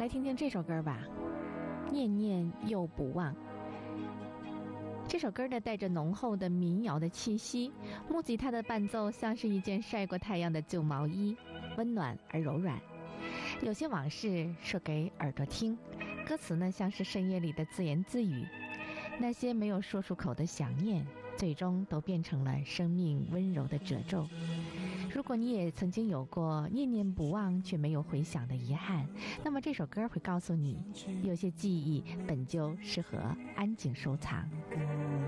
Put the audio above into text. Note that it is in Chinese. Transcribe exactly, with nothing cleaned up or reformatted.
来听听这首歌吧，念念又不忘。这首歌呢带着浓厚的民谣的气息，木吉他的伴奏像是一件晒过太阳的旧毛衣，温暖而柔软。有些往事说给耳朵听，歌词呢像是深夜里的自言自语，那些没有说出口的想念，最终都变成了生命温柔的褶皱。如果你也曾经有过念念不忘却没有回响的遗憾，那么这首歌会告诉你，有些记忆本就适合安静收藏。